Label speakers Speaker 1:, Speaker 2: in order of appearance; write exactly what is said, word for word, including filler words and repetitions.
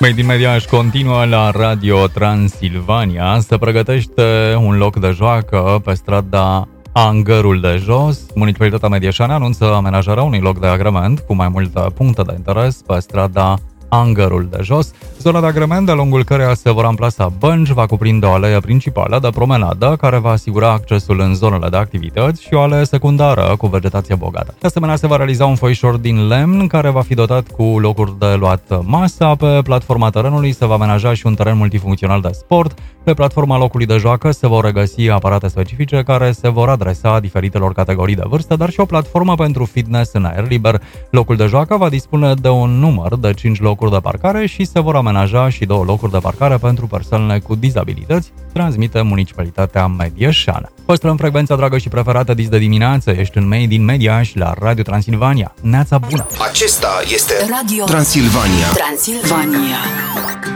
Speaker 1: Made in Media își continuă la Radio Transilvania. Se pregătește un loc de joacă pe strada Angărul de Jos. Municipalitatea Medieșani anunță amenajarea unui loc de agrement cu mai multe puncte de interes pe strada Angărul de Jos. Zona de agrement, de lungul căreia se vor amplasa bănci, va cuprinde o alee principală de promenadă care va asigura accesul în zonele de activități și o alee secundară cu vegetație bogată. De asemenea, se va realiza un foișor din lemn care va fi dotat cu locuri de luat masa. Pe platforma terenului se va amenaja și un teren multifuncțional de sport. Pe platforma locului de joacă se vor regăsi aparate specifice care se vor adresa diferitelor categorii de vârstă, dar și o platformă pentru fitness în aer liber. Locul de joacă va dispune de un număr de cinci locuri de parcare și se vor amenaja și două locuri de parcare pentru persoanele cu dizabilități, transmite Municipalitatea Medieșană. Păstrăm frecvența dragă și preferată dis de dimineață, ești în Made in Media și la Radio Transilvania. Neața bună!
Speaker 2: Acesta este
Speaker 3: Radio
Speaker 2: Transilvania.
Speaker 3: Transilvania.